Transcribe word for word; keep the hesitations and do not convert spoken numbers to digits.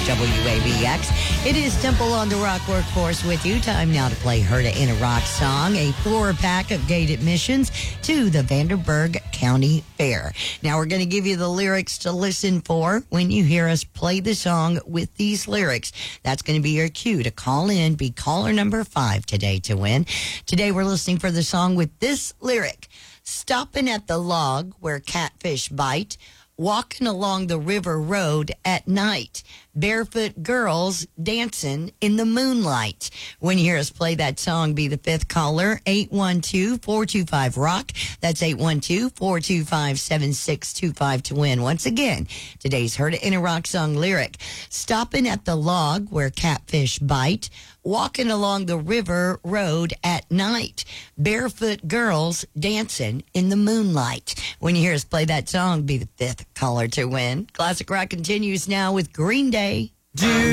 W A B X. It is Temple on the Rock Workforce with you. Time now to play Heard It in a Rock song, a four-pack of gate admissions to the Vanderburgh County Fair. Now we're going to give you the lyrics to listen for when you hear us play the song with these lyrics. That's going to be your cue to call in, be caller number five today to win. Today we're listening for the song with this lyric: stopping at the log where catfish bite, walking along the river road at night, barefoot girls dancing in the moonlight. When you hear us play that song, be the fifth caller, eight one two, four two five, ROCK. That's eight one two, four two five, seven six two five to win. Once again, today's Heard It in a Rock song lyric: stopping at the log where catfish bite, walking along the river road at night, barefoot girls dancing in the moonlight. When you hear us play that song, be the fifth caller to win. Classic Rock continues now with Green Day. Do